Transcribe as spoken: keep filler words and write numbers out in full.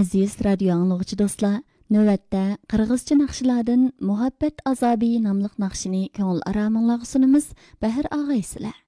Aziz radio anlıqçı dostlar, növətdə qırğızca naqşılardan Muhabbet Azabi namlıq naqşını köngül aramınlarga sunumuz. Bahir ağaysılar.